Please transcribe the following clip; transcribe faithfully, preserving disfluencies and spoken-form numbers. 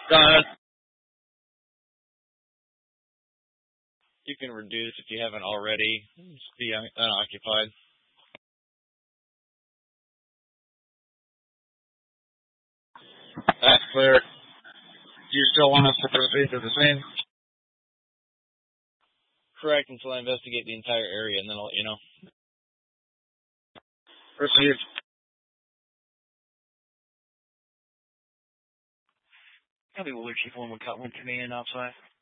Uh, you can reduce if you haven't already. Just be un- unoccupied. That's clear. Do you still want us to proceed to the scene? Correct, until I investigate the entire area, and then I'll let you know. Proceed. Copy, Willard Chief one, we cut one command outside.